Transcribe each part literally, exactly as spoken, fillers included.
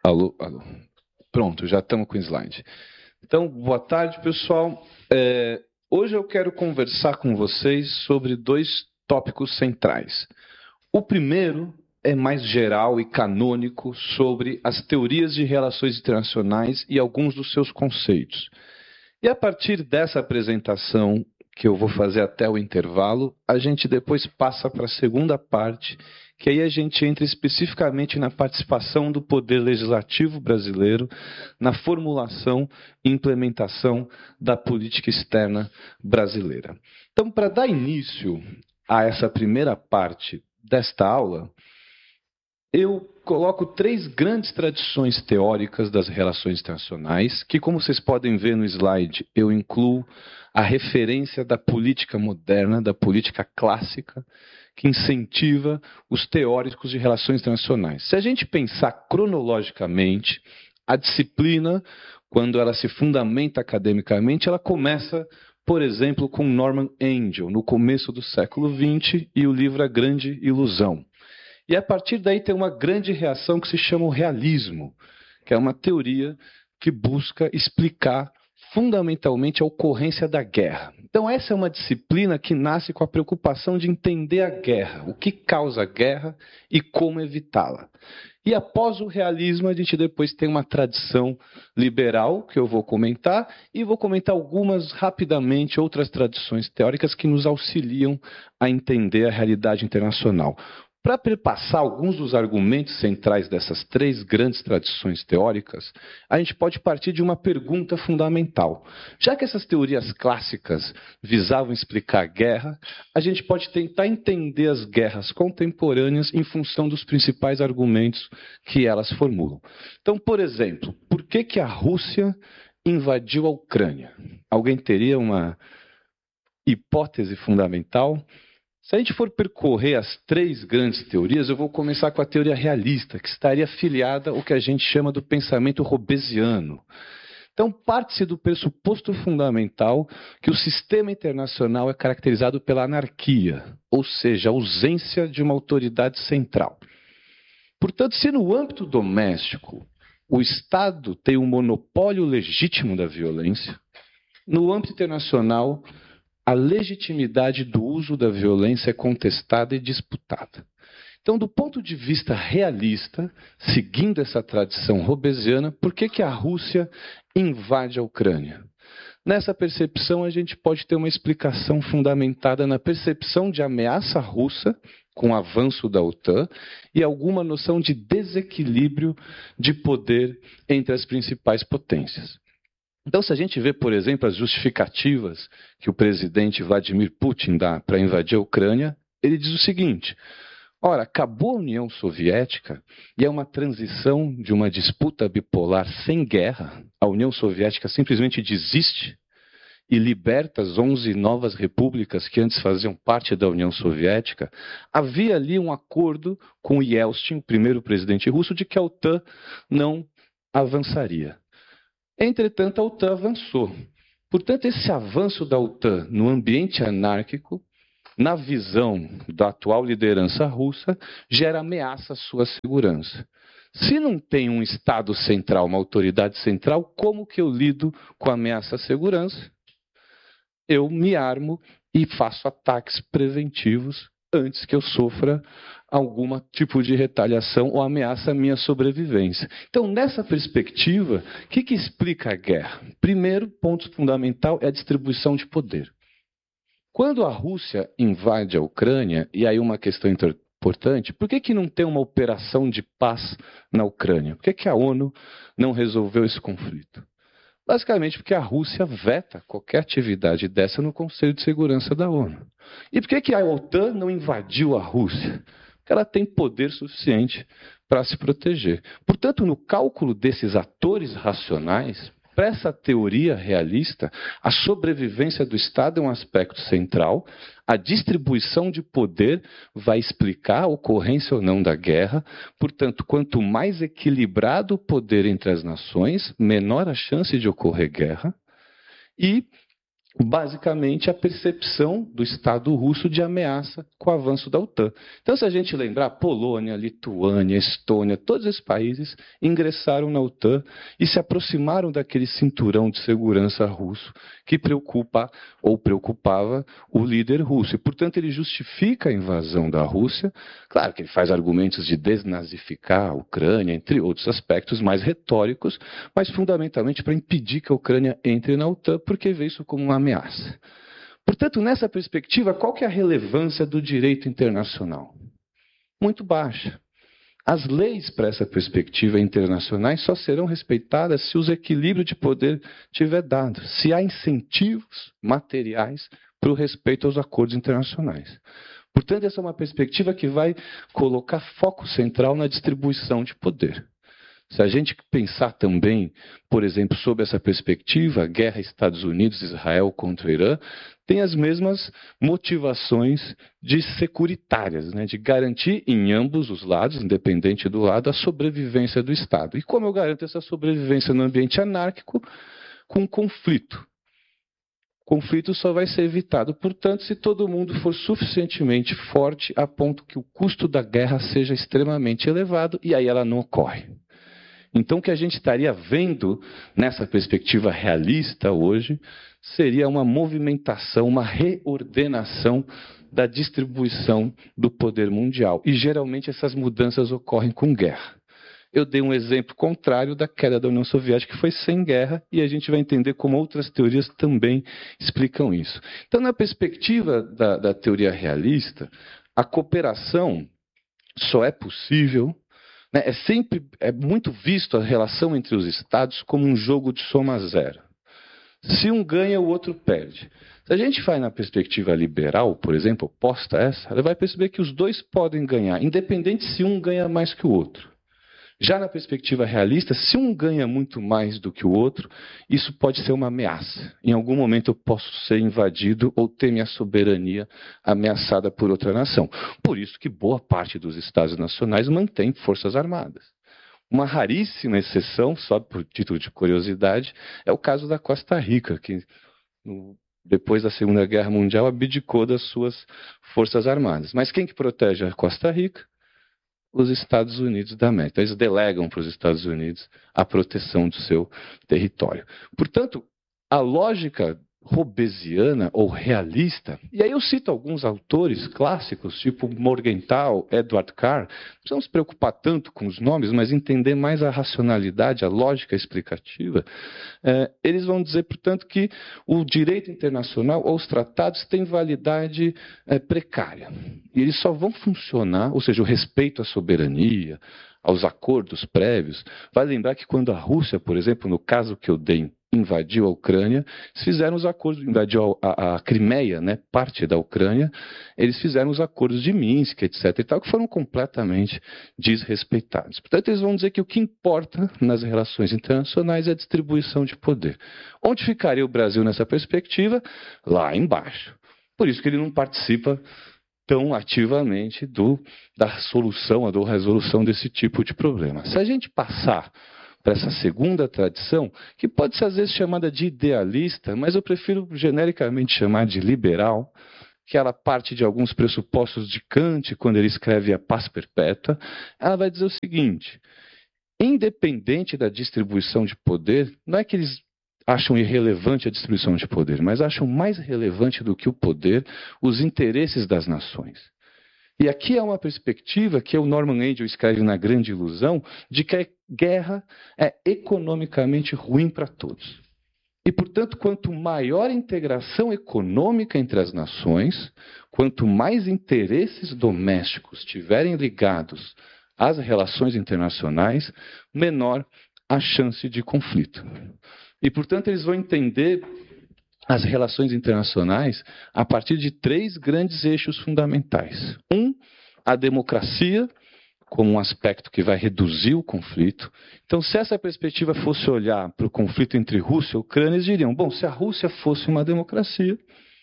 Alô, alô. Pronto, já estamos com o slide. Então, boa tarde, pessoal. É, hoje eu quero conversar com vocês sobre dois tópicos centrais. O primeiro é mais geral e canônico sobre as teorias de relações internacionais e alguns dos seus conceitos. E a partir dessa apresentação, que eu vou fazer até o intervalo, a gente depois passa para a segunda parte, que aí a gente entra especificamente na participação do Poder Legislativo brasileiro na formulação e implementação da política externa brasileira. Então, para dar início a essa primeira parte desta aula, eu coloco três grandes tradições teóricas das relações internacionais, que, como vocês podem ver no slide, eu incluo a referência da política moderna, da política clássica, que incentiva os teóricos de relações internacionais. Se a gente pensar cronologicamente, a disciplina, quando ela se fundamenta academicamente, ela começa, por exemplo, com Norman Angell, no começo do século vinte, e o livro A Grande Ilusão. E a partir daí tem uma grande reação que se chama o realismo, que é uma teoria que busca explicar fundamentalmente a ocorrência da guerra. Então essa é uma disciplina que nasce com a preocupação de entender a guerra, o que causa a guerra e como evitá-la. E após o realismo, a gente depois tem uma tradição liberal, que eu vou comentar, e vou comentar algumas rapidamente, outras tradições teóricas que nos auxiliam a entender a realidade internacional. Para perpassar alguns dos argumentos centrais dessas três grandes tradições teóricas, a gente pode partir de uma pergunta fundamental. Já que essas teorias clássicas visavam explicar a guerra, a gente pode tentar entender as guerras contemporâneas em função dos principais argumentos que elas formulam. Então, por exemplo, por que que a Rússia invadiu a Ucrânia? Alguém teria uma hipótese fundamental? Se a gente for percorrer as três grandes teorias, eu vou começar com a teoria realista, que estaria afiliada ao que a gente chama do pensamento hobbesiano. Então, parte-se do pressuposto fundamental que o sistema internacional é caracterizado pela anarquia, ou seja, a ausência de uma autoridade central. Portanto, se no âmbito doméstico o Estado tem um monopólio legítimo da violência, no âmbito internacional a legitimidade do uso da violência é contestada e disputada. Então, do ponto de vista realista, seguindo essa tradição hobbesiana, por que que a Rússia invade a Ucrânia? Nessa percepção, a gente pode ter uma explicação fundamentada na percepção de ameaça russa, com o avanço da OTAN, e alguma noção de desequilíbrio de poder entre as principais potências. Então, se a gente vê, por exemplo, as justificativas que o presidente Vladimir Putin dá para invadir a Ucrânia, ele diz o seguinte: ora, acabou a União Soviética e é uma transição de uma disputa bipolar sem guerra. A União Soviética simplesmente desiste e liberta as onze novas repúblicas que antes faziam parte da União Soviética. Havia ali um acordo com Yeltsin, o primeiro presidente russo, de que a OTAN não avançaria. Entretanto, a OTAN avançou. Portanto, esse avanço da OTAN no ambiente anárquico, na visão da atual liderança russa, gera ameaça à sua segurança. Se não tem um Estado central, uma autoridade central, como que eu lido com a ameaça à segurança? Eu me armo e faço ataques preventivos antes que eu sofra algum tipo de retaliação ou ameaça à minha sobrevivência. Então, nessa perspectiva, o que que explica a guerra? Primeiro ponto fundamental é a distribuição de poder. Quando a Rússia invade a Ucrânia, e aí uma questão importante, por que que não tem uma operação de paz na Ucrânia? Por que que a ONU não resolveu esse conflito? Basicamente porque a Rússia veta qualquer atividade dessa no Conselho de Segurança da ONU. E por que que a OTAN não invadiu a Rússia? Porque ela tem poder suficiente para se proteger. Portanto, no cálculo desses atores racionais, para essa teoria realista, a sobrevivência do Estado é um aspecto central, a distribuição de poder vai explicar a ocorrência ou não da guerra. Portanto, quanto mais equilibrado o poder entre as nações, menor a chance de ocorrer guerra. E basicamente a percepção do Estado russo de ameaça com o avanço da OTAN. Então, se a gente lembrar, Polônia, Lituânia, Estônia, todos esses países ingressaram na OTAN e se aproximaram daquele cinturão de segurança russo que preocupa ou preocupava o líder russo. E, portanto, ele justifica a invasão da Rússia. Claro que ele faz argumentos de desnazificar a Ucrânia, entre outros aspectos mais retóricos, mas fundamentalmente para impedir que a Ucrânia entre na OTAN, porque vê isso como uma ameaça. Portanto, nessa perspectiva, qual que é a relevância do direito internacional? Muito baixa. As leis para essa perspectiva internacionais só serão respeitadas se os equilíbrios de poder tiver dado, se há incentivos materiais para o respeito aos acordos internacionais. Portanto, essa é uma perspectiva que vai colocar foco central na distribuição de poder. Se a gente pensar também, por exemplo, sob essa perspectiva, a guerra Estados Unidos-Israel contra o Irã tem as mesmas motivações de securitárias, né, de garantir em ambos os lados, independente do lado, a sobrevivência do Estado. E como eu garanto essa sobrevivência no ambiente anárquico? Com conflito. Conflito só vai ser evitado, portanto, se todo mundo for suficientemente forte a ponto que o custo da guerra seja extremamente elevado, e aí ela não ocorre. Então, o que a gente estaria vendo nessa perspectiva realista hoje seria uma movimentação, uma reordenação da distribuição do poder mundial. E, geralmente, essas mudanças ocorrem com guerra. Eu dei um exemplo contrário da queda da União Soviética, que foi sem guerra, e a gente vai entender como outras teorias também explicam isso. Então, na perspectiva da, da teoria realista, a cooperação só é possível. É sempre é muito visto a relação entre os Estados como um jogo de soma zero. Se um ganha, o outro perde. Se a gente vai na perspectiva liberal, por exemplo, oposta a essa, ela vai perceber que os dois podem ganhar, independente se um ganha mais que o outro. Já na perspectiva realista, se um ganha muito mais do que o outro, isso pode ser uma ameaça. Em algum momento eu posso ser invadido ou ter minha soberania ameaçada por outra nação. Por isso que boa parte dos Estados nacionais mantém forças armadas. Uma raríssima exceção, só por título de curiosidade, é o caso da Costa Rica, que depois da Segunda Guerra Mundial abdicou das suas forças armadas. Mas quem que protege a Costa Rica? Os Estados Unidos da América. Eles delegam para os Estados Unidos a proteção do seu território. Portanto, a lógica hobbesiana ou realista, e aí eu cito alguns autores clássicos, tipo Morgenthau, Edward Carr, não precisamos se preocupar tanto com os nomes, mas entender mais a racionalidade, a lógica explicativa, é, eles vão dizer, portanto, que o direito internacional ou os tratados têm validade é, precária. E eles só vão funcionar, ou seja, o respeito à soberania, aos acordos prévios. Vale lembrar que quando a Rússia, por exemplo, no caso que eu dei, invadiu a Ucrânia, eles fizeram os acordos, invadiu a, a Crimeia, né, parte da Ucrânia, eles fizeram os acordos de Minsk, etc, e tal, que foram completamente desrespeitados. Portanto, eles vão dizer que o que importa nas relações internacionais é a distribuição de poder. Onde ficaria o Brasil nessa perspectiva? Lá embaixo. Por isso que ele não participa tão ativamente do, da solução, da resolução desse tipo de problema. Se a gente passar para essa segunda tradição, que pode ser às vezes chamada de idealista, mas eu prefiro genericamente chamar de liberal, que ela parte de alguns pressupostos de Kant, quando ele escreve a Paz Perpétua, ela vai dizer o seguinte: independente da distribuição de poder, não é que eles acham irrelevante a distribuição de poder, mas acham mais relevante do que o poder os interesses das nações. E aqui há uma perspectiva que o Norman Angel escreve na Grande Ilusão, de que a guerra é economicamente ruim para todos. E, portanto, quanto maior a integração econômica entre as nações, quanto mais interesses domésticos estiverem ligados às relações internacionais, menor a chance de conflito. E, portanto, eles vão entender as relações internacionais a partir de três grandes eixos fundamentais. Um, a democracia, como um aspecto que vai reduzir o conflito. Então, se essa perspectiva fosse olhar para o conflito entre Rússia e Ucrânia, eles diriam, bom, se a Rússia fosse uma democracia,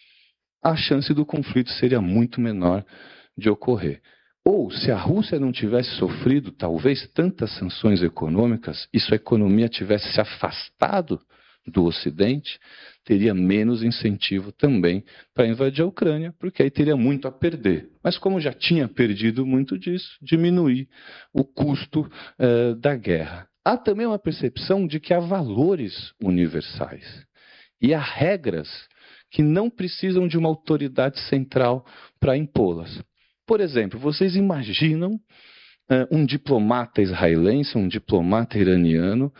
a chance do conflito seria muito menor de ocorrer. Ou, se a Rússia não tivesse sofrido, talvez, tantas sanções econômicas, e sua economia tivesse se afastado do Ocidente, teria menos incentivo também para invadir a Ucrânia, porque aí teria muito a perder. Mas como já tinha perdido muito disso, diminuir o custo eh, da guerra. Há também uma percepção de que há valores universais e há regras que não precisam de uma autoridade central para impô-las. Por exemplo, vocês imaginam uh, um diplomata israelense, um diplomata iraniano,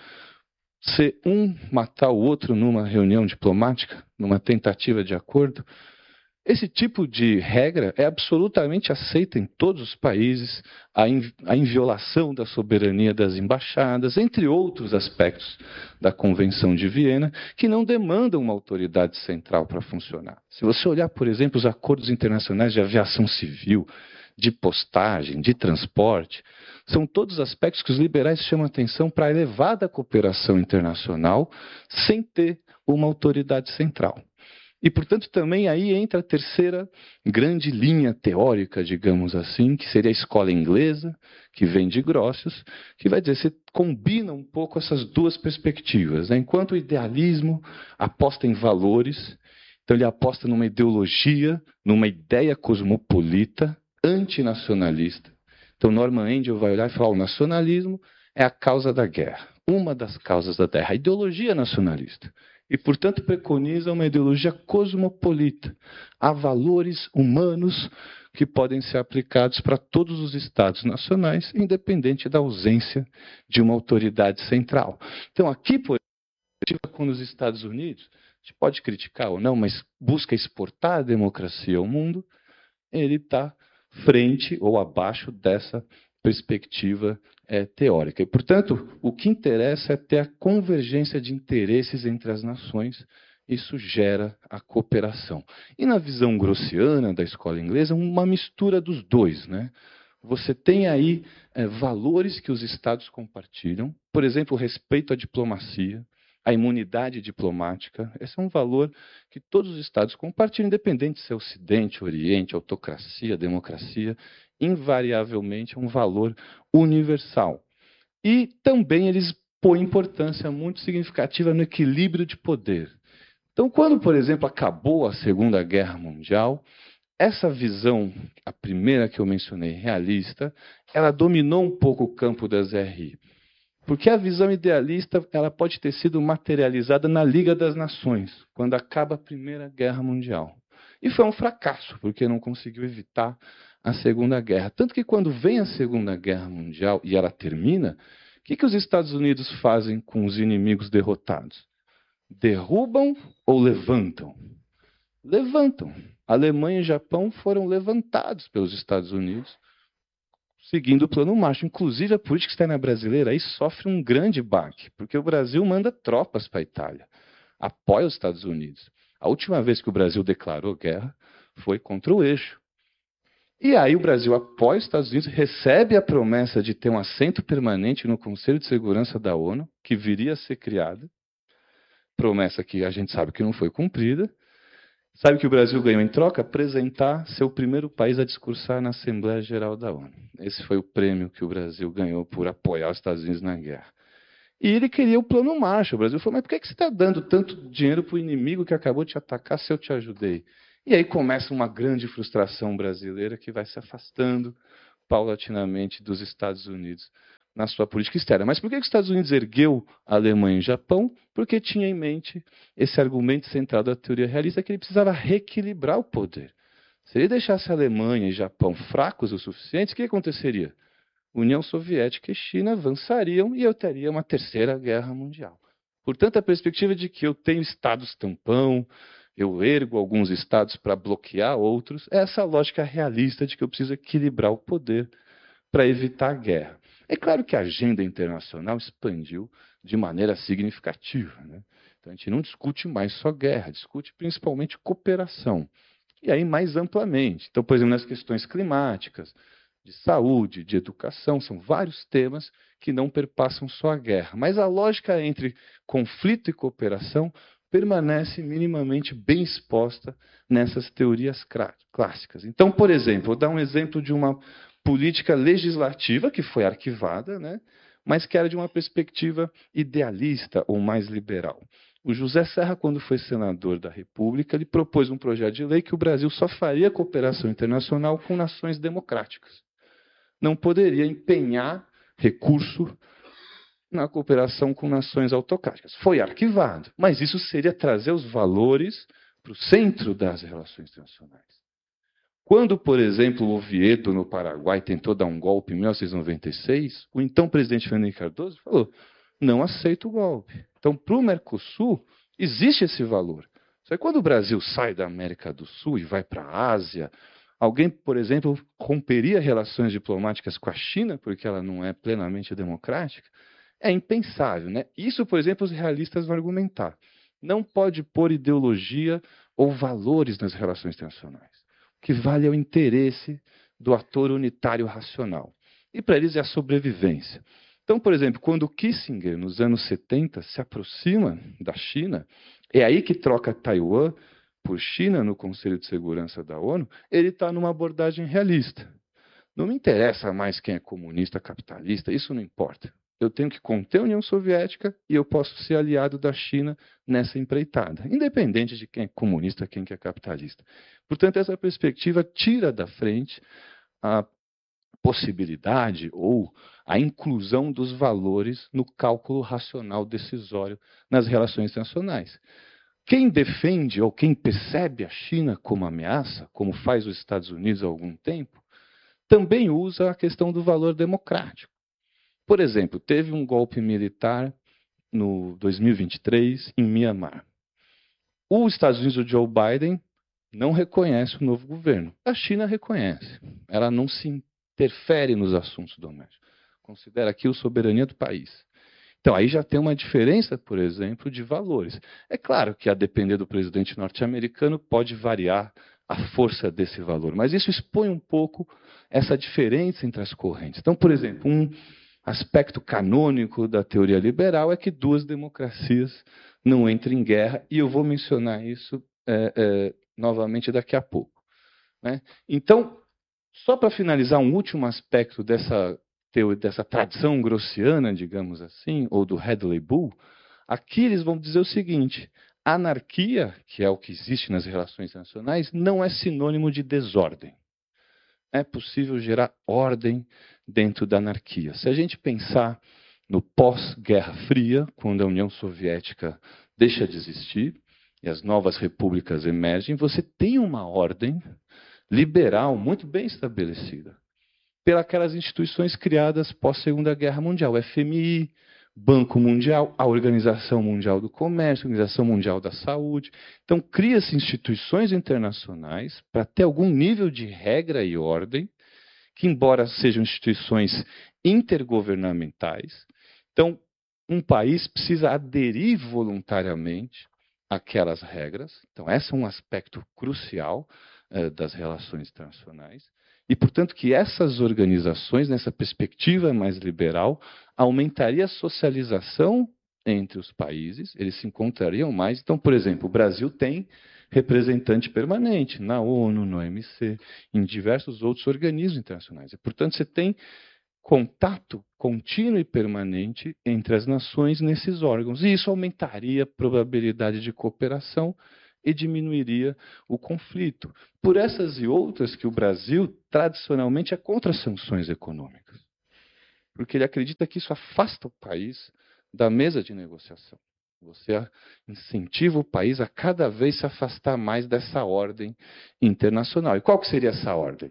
se um matar o outro numa reunião diplomática, numa tentativa de acordo? Esse tipo de regra é absolutamente aceita em todos os países, a, in, a inviolação da soberania das embaixadas, entre outros aspectos da Convenção de Viena, que não demandam uma autoridade central para funcionar. Se você olhar, por exemplo, os acordos internacionais de aviação civil, de postagem, de transporte, são todos aspectos que os liberais chamam atenção para a elevada cooperação internacional sem ter uma autoridade central. E, portanto, também aí entra a terceira grande linha teórica, digamos assim, que seria a escola inglesa, que vem de Grotius, que vai dizer, você combina um pouco essas duas perspectivas, né? Enquanto o idealismo aposta em valores, então ele aposta numa ideologia, numa ideia cosmopolita, antinacionalista. Então Norman Angell vai olhar e falar, o nacionalismo é a causa da guerra, uma das causas da guerra, a ideologia nacionalista. E, portanto, preconiza uma ideologia cosmopolita. Há valores humanos que podem ser aplicados para todos os Estados nacionais, independente da ausência de uma autoridade central. Então, aqui, por exemplo, quando os Estados Unidos, a gente pode criticar ou não, mas busca exportar a democracia ao mundo, ele está frente ou abaixo dessa perspectiva é, teórica. E, portanto, o que interessa é ter a convergência de interesses entre as nações. Isso gera a cooperação. E na visão grossiana da escola inglesa, uma mistura dos dois, né? Você tem aí é, valores que os Estados compartilham, por exemplo, o respeito à diplomacia, a imunidade diplomática. Esse é um valor que todos os Estados compartilham, independente se é Ocidente, Oriente, autocracia, democracia, invariavelmente é um valor universal. E também eles põem importância muito significativa no equilíbrio de poder. Então, quando, por exemplo, acabou a Segunda Guerra Mundial, essa visão, a primeira que eu mencionei, realista, ela dominou um pouco o campo das R I. Porque a visão idealista ela pode ter sido materializada na Liga das Nações, quando acaba a Primeira Guerra Mundial. E foi um fracasso, porque não conseguiu evitar a Segunda Guerra. Tanto que quando vem a Segunda Guerra Mundial e ela termina, o que, que os Estados Unidos fazem com os inimigos derrotados? Derrubam ou levantam? Levantam. A Alemanha e o Japão foram levantados pelos Estados Unidos, seguindo o plano Marshall. Inclusive, a política externa brasileira aí sofre um grande baque, porque o Brasil manda tropas para a Itália, apoia os Estados Unidos. A última vez que o Brasil declarou guerra foi contra o eixo. E aí o Brasil apoia os Estados Unidos, recebe a promessa de ter um assento permanente no Conselho de Segurança da ONU, que viria a ser criada, promessa que a gente sabe que não foi cumprida. Sabe o que o Brasil ganhou em troca? Apresentar ser o primeiro país a discursar na Assembleia Geral da ONU. Esse foi o prêmio que o Brasil ganhou por apoiar os Estados Unidos na guerra. E ele queria o plano Marshall. O Brasil falou, mas por que você está dando tanto dinheiro para o inimigo que acabou de te atacar se eu te ajudei? E aí começa uma grande frustração brasileira que vai se afastando paulatinamente dos Estados Unidos na sua política externa. Mas por que os Estados Unidos ergueu a Alemanha e o Japão? Porque tinha em mente esse argumento central da teoria realista, que ele precisava reequilibrar o poder. Se ele deixasse a Alemanha e Japão fracos o suficiente, o que aconteceria? União Soviética e China avançariam e eu teria uma terceira guerra mundial. Portanto, a perspectiva de que eu tenho estados tampão, eu ergo alguns estados para bloquear outros, é essa lógica realista de que eu preciso equilibrar o poder para evitar a guerra. É claro que a agenda internacional expandiu de maneira significativa, né? Então a gente não discute mais só guerra, discute principalmente cooperação. E aí mais amplamente. Então, por exemplo, nas questões climáticas, de saúde, de educação, são vários temas que não perpassam só a guerra. Mas a lógica entre conflito e cooperação permanece minimamente bem exposta nessas teorias clássicas. Então, por exemplo, vou dar um exemplo de uma política legislativa que foi arquivada, né, mas que era de uma perspectiva idealista ou mais liberal. O José Serra, quando foi senador da República, ele propôs um projeto de lei que o Brasil só faria cooperação internacional com nações democráticas. Não poderia empenhar recurso na cooperação com nações autocráticas. Foi arquivado, mas isso seria trazer os valores para o centro das relações internacionais. Quando, por exemplo, o Oviedo, no Paraguai, tentou dar um golpe em mil novecentos e noventa e seis, o então presidente Fernando Henrique Cardoso falou: não aceito o golpe. Então, para o Mercosul, existe esse valor. Só que quando o Brasil sai da América do Sul e vai para a Ásia, alguém, por exemplo, romperia relações diplomáticas com a China, porque ela não é plenamente democrática? É impensável, né? Isso, por exemplo, os realistas vão argumentar. Não pode pôr ideologia ou valores nas relações internacionais. O que vale é o interesse do ator unitário racional. E para eles é a sobrevivência. Então, por exemplo, quando Kissinger, nos anos setenta, se aproxima da China, é aí que troca Taiwan por China no Conselho de Segurança da ONU, ele está numa abordagem realista. Não me interessa mais quem é comunista, capitalista, isso não importa. Eu tenho que conter a União Soviética e eu posso ser aliado da China nessa empreitada, independente de quem é comunista, quem é capitalista. Portanto, essa perspectiva tira da frente a possibilidade ou a inclusão dos valores no cálculo racional decisório nas relações internacionais. Quem defende ou quem percebe a China como ameaça, como faz os Estados Unidos há algum tempo, também usa a questão do valor democrático. Por exemplo, teve um golpe militar no dois mil e vinte e três em Mianmar. Os Estados Unidos, o Joe Biden, não reconhece o novo governo. A China reconhece. Ela não se interfere nos assuntos domésticos. Considera aquilo soberania do país. Então, aí já tem uma diferença, por exemplo, de valores. É claro que, a depender do presidente norte-americano, pode variar a força desse valor, mas isso expõe um pouco essa diferença entre as correntes. Então, por exemplo, um aspecto canônico da teoria liberal é que duas democracias não entram em guerra, e eu vou mencionar isso é, é, novamente daqui a pouco. Né? Então, só para finalizar, um último aspecto dessa, dessa tradição grossiana, digamos assim, ou do Hadley Bull, aqui eles vão dizer o seguinte: anarquia, que é o que existe nas relações internacionais, não é sinônimo de desordem. É possível gerar ordem dentro da anarquia. Se a gente pensar no pós-Guerra Fria, quando a União Soviética deixa de existir e as novas repúblicas emergem, você tem uma ordem liberal muito bem estabelecida pelas instituições criadas pós-Segunda Guerra Mundial, F M I, Banco Mundial, a Organização Mundial do Comércio, a Organização Mundial da Saúde. Então, cria-se instituições internacionais para ter algum nível de regra e ordem, que, embora sejam instituições intergovernamentais, então, um país precisa aderir voluntariamente àquelas regras. Então, esse é um aspecto crucial eh, das relações internacionais. E, portanto, que essas organizações, nessa perspectiva mais liberal, aumentaria a socialização entre os países, eles se encontrariam mais. Então, por exemplo, o Brasil tem representante permanente na ONU, no O M C, em diversos outros organismos internacionais. E, portanto, você tem contato contínuo e permanente entre as nações nesses órgãos. E isso aumentaria a probabilidade de cooperação e diminuiria o conflito. Por essas e outras que o Brasil, tradicionalmente, é contra sanções econômicas. Porque ele acredita que isso afasta o país da mesa de negociação. Você incentiva o país a cada vez se afastar mais dessa ordem internacional. E qual que seria essa ordem?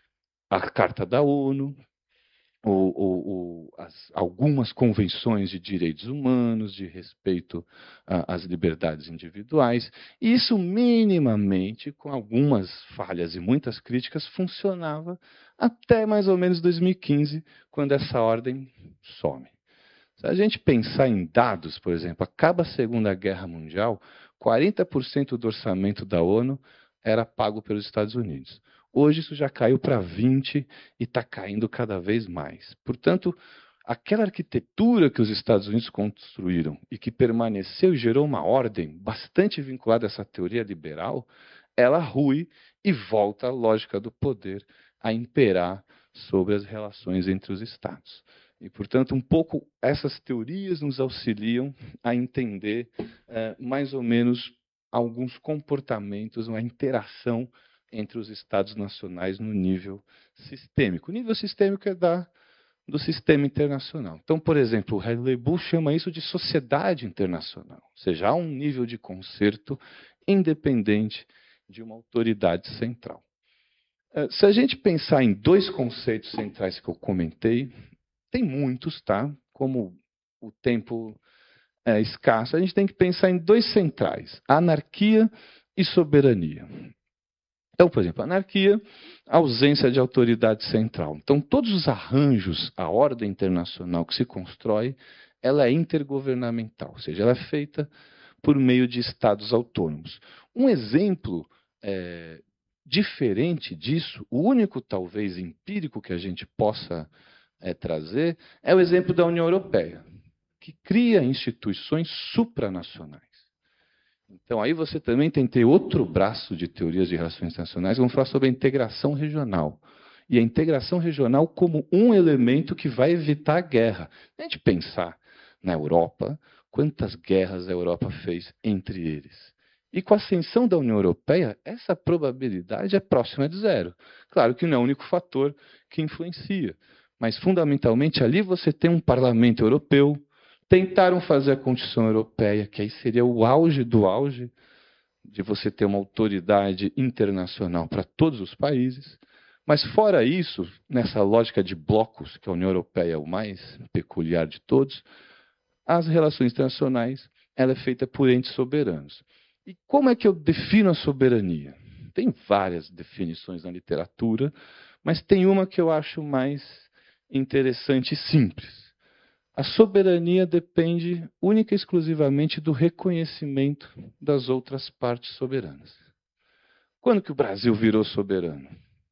A Carta da ONU, ou, ou, ou as, algumas convenções de direitos humanos, de respeito às liberdades individuais. E isso, minimamente, com algumas falhas e muitas críticas, funcionava até mais ou menos dois mil e quinze, quando essa ordem some. Se a gente pensar em dados, por exemplo, acaba a Segunda Guerra Mundial, quarenta por cento do orçamento da ONU era pago pelos Estados Unidos. Hoje isso já caiu para vinte por cento e está caindo cada vez mais. Portanto, aquela arquitetura que os Estados Unidos construíram e que permaneceu e gerou uma ordem bastante vinculada a essa teoria liberal, ela rui e volta a lógica do poder a imperar sobre as relações entre os Estados. E, portanto, um pouco essas teorias nos auxiliam a entender é, mais ou menos alguns comportamentos, uma interação entre os Estados nacionais no nível sistêmico. O nível sistêmico é da, do sistema internacional. Então, por exemplo, o Hadley-Bull chama isso de sociedade internacional, ou seja, há um nível de concerto independente de uma autoridade central. Se a gente pensar em dois conceitos centrais que eu comentei, tem muitos, tá? Como o tempo é escasso, a gente tem que pensar em dois centrais: anarquia e soberania. Então, por exemplo, anarquia, ausência de autoridade central. Então, todos os arranjos, a ordem internacional que se constrói, ela é intergovernamental, ou seja, ela é feita por meio de estados autônomos. Um exemplo é, diferente disso, o único talvez empírico que a gente possa é, trazer, é o exemplo da União Europeia, que cria instituições supranacionais. Então, aí você também tem que ter outro braço de teorias de relações internacionais, vamos falar sobre a integração regional. E a integração regional como um elemento que vai evitar a guerra. A gente pensar na Europa, quantas guerras a Europa fez entre eles. E com a ascensão da União Europeia, essa probabilidade é próxima de zero. Claro que não é o único fator que influencia, mas fundamentalmente ali você tem um parlamento europeu. Tentaram fazer a Constituição Europeia, que aí seria o auge do auge de você ter uma autoridade internacional para todos os países. Mas fora isso, nessa lógica de blocos, que a União Europeia é o mais peculiar de todos, as relações internacionais ela é feita por entes soberanos. E como é que eu defino a soberania? Tem várias definições na literatura, mas tem uma que eu acho mais interessante e simples. A soberania depende única e exclusivamente do reconhecimento das outras partes soberanas. Quando que o Brasil virou soberano?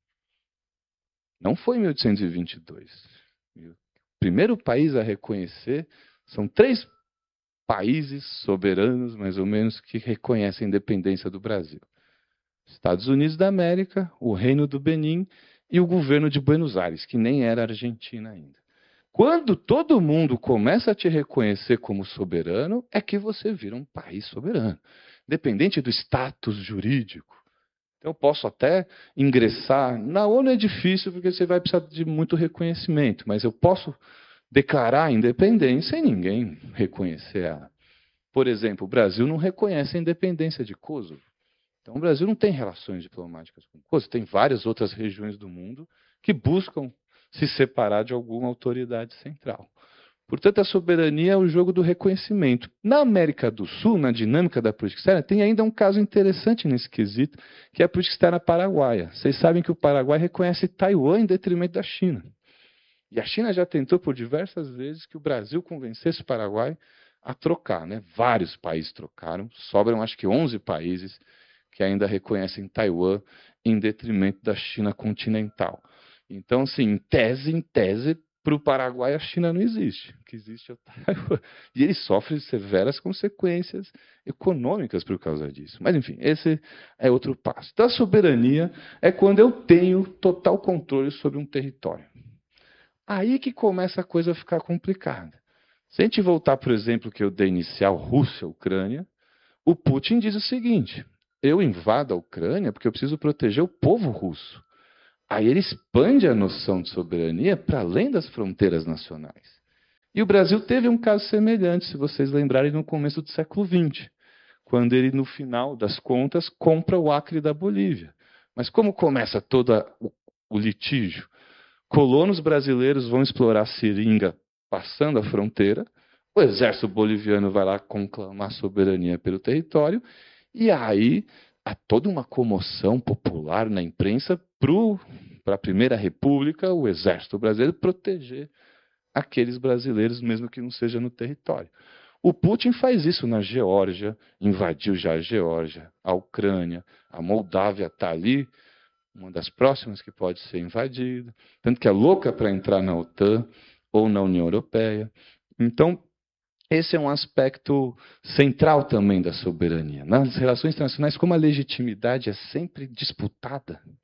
Não foi em mil oitocentos e vinte e dois. O primeiro país a reconhecer, são três países soberanos, mais ou menos, que reconhecem a independência do Brasil. Estados Unidos da América, o Reino do Benin e o governo de Buenos Aires, que nem era Argentina ainda. Quando todo mundo começa a te reconhecer como soberano, é que você vira um país soberano, independente do status jurídico. Então, eu posso até ingressar. Na ONU é difícil, porque você vai precisar de muito reconhecimento, mas eu posso declarar a independência e ninguém reconhecer ela. Por exemplo, o Brasil não reconhece a independência de Kosovo. Então, o Brasil não tem relações diplomáticas com Kosovo. Tem várias outras regiões do mundo que buscam se separar de alguma autoridade central. Portanto, a soberania é o jogo do reconhecimento. Na América do Sul, na dinâmica da política externa, tem ainda um caso interessante nesse quesito, que é a política externa paraguaia. Vocês sabem que o Paraguai reconhece Taiwan em detrimento da China. E a China já tentou por diversas vezes que o Brasil convencesse o Paraguai a trocar, né? Vários países trocaram, sobram acho que onze países que ainda reconhecem Taiwan em detrimento da China continental. Então, assim, em tese, em tese, para o Paraguai a China não existe. O que existe é o Taiwan. E ele sofre severas consequências econômicas por causa disso. Mas, enfim, esse é outro passo. Então, a soberania é quando eu tenho total controle sobre um território. Aí que começa a coisa a ficar complicada. Se a gente voltar, por exemplo, que eu dei inicial, Rússia-Ucrânia, o Putin diz o seguinte: eu invado a Ucrânia porque eu preciso proteger o povo russo. Aí ele expande a noção de soberania para além das fronteiras nacionais. E o Brasil teve um caso semelhante, se vocês lembrarem, no começo do século vinte, quando ele, no final das contas, compra o Acre da Bolívia. Mas como começa todo o, o litígio? Colonos brasileiros vão explorar a seringa passando a fronteira, o exército boliviano vai lá conclamar soberania pelo território, e aí há toda uma comoção popular na imprensa para a Primeira República, o exército brasileiro proteger aqueles brasileiros, mesmo que não seja no território. O Putin faz isso na Geórgia, invadiu já a Geórgia, a Ucrânia, a Moldávia está ali, uma das próximas que pode ser invadida, tanto que é louca para entrar na OTAN ou na União Europeia. Então, esse é um aspecto central também da soberania. Nas relações internacionais, como a legitimidade é sempre disputada,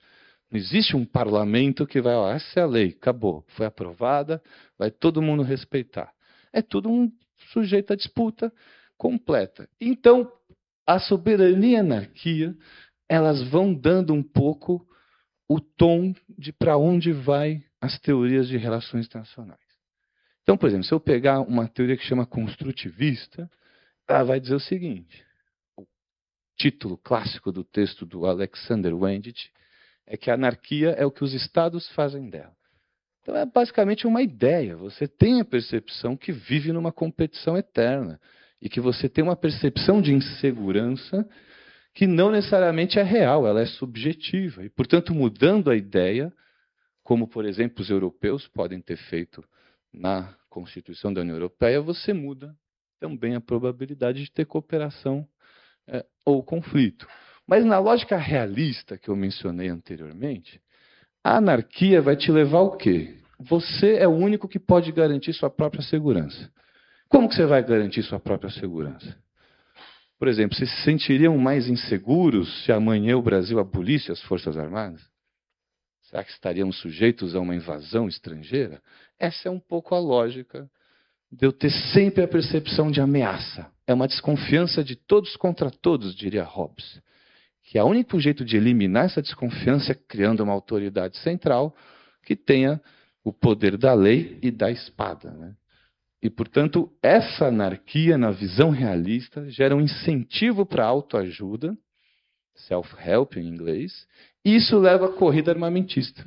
Não existe um parlamento que vai, ó, essa é a lei, acabou, foi aprovada, vai todo mundo respeitar. É tudo um sujeito à disputa completa. Então, a soberania e a anarquia, elas vão dando um pouco o tom de para onde vai as teorias de relações internacionais. Então, por exemplo, se eu pegar uma teoria que chama construtivista, ela vai dizer o seguinte: o título clássico do texto do Alexander Wendt é que a anarquia é o que os estados fazem dela. Então é basicamente uma ideia. Você tem a percepção que vive numa competição eterna e que você tem uma percepção de insegurança que não necessariamente é real, ela é subjetiva. E, portanto, mudando a ideia, como, por exemplo, os europeus podem ter feito na Constituição da União Europeia, você muda também a probabilidade de ter cooperação é, ou conflito. Mas na lógica realista que eu mencionei anteriormente, a anarquia vai te levar ao quê? Você é o único que pode garantir sua própria segurança. Como que você vai garantir sua própria segurança? Por exemplo, vocês se sentiriam mais inseguros se amanhã o Brasil abolisse as Forças Armadas? Será que estaríamos sujeitos a uma invasão estrangeira? Essa é um pouco a lógica de eu ter sempre a percepção de ameaça. É uma desconfiança de todos contra todos, diria Hobbes. Que é o único jeito de eliminar essa desconfiança é criando uma autoridade central que tenha o poder da lei e da espada, né? E, portanto, essa anarquia, na visão realista, gera um incentivo para a autoajuda, self-help em inglês, e isso leva à corrida armamentista.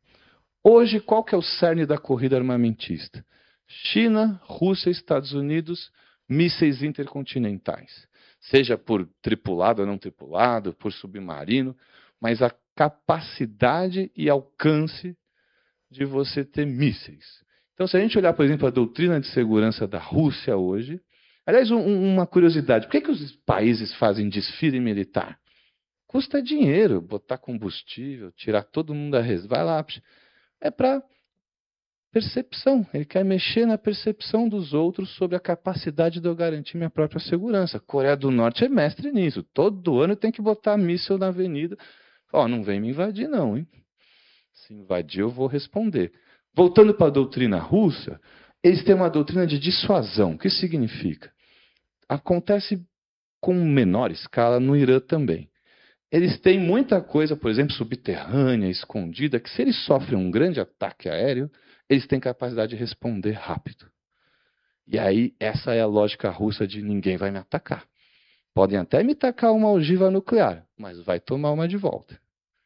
Hoje, qual que é o cerne da corrida armamentista? China, Rússia, Estados Unidos, mísseis intercontinentais. Seja por tripulado ou não tripulado, por submarino, mas a capacidade e alcance de você ter mísseis. Então, se a gente olhar, por exemplo, a doutrina de segurança da Rússia hoje... Aliás, um, uma curiosidade. Por que, que os países fazem desfile militar? Custa dinheiro botar combustível, tirar todo mundo da reserva. Vai lá. É para percepção. Ele quer mexer na percepção dos outros sobre a capacidade de eu garantir minha própria segurança. A Coreia do Norte é mestre nisso. Todo ano tem que botar míssil na avenida. Ó, oh, não vem me invadir não, hein? Se invadir, eu vou responder. Voltando para a doutrina russa, eles têm uma doutrina de dissuasão. O que significa? Acontece com menor escala no Irã também. Eles têm muita coisa, por exemplo, subterrânea, escondida, que se eles sofrem um grande ataque aéreo, eles têm capacidade de responder rápido. E aí, essa é a lógica russa de ninguém vai me atacar. Podem até me tacar uma ogiva nuclear, mas vai tomar uma de volta.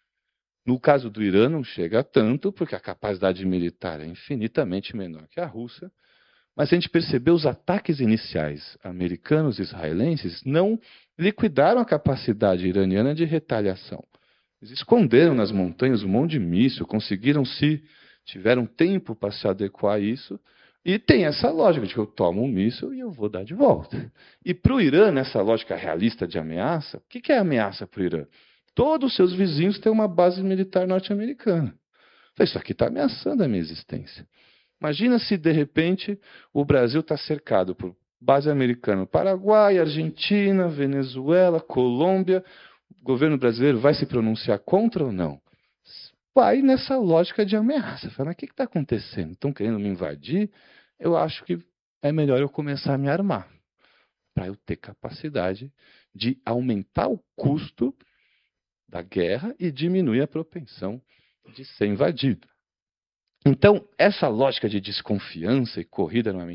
No caso do Irã, não chega a tanto, porque a capacidade militar é infinitamente menor que a russa. Mas se a gente perceber, os ataques iniciais americanos e israelenses não liquidaram a capacidade iraniana de retaliação. Eles esconderam nas montanhas um monte de míssil, conseguiram se... tiveram tempo para se adequar a isso, e tem essa lógica de que eu tomo um míssil e eu vou dar de volta. E para o Irã, nessa lógica realista de ameaça, o que é ameaça para o Irã? Todos os seus vizinhos têm uma base militar norte-americana. Isso aqui está ameaçando a minha existência. Imagina se, de repente, o Brasil está cercado por base americana no Paraguai, Argentina, Venezuela, Colômbia. O governo brasileiro vai se pronunciar contra ou não? Vai nessa lógica de ameaça. Fala, mas o que está acontecendo? Estão querendo me invadir? Eu acho que é melhor eu começar a me armar, para eu ter capacidade de aumentar o custo da guerra e diminuir a propensão de ser invadido. Então, essa lógica de desconfiança e corrida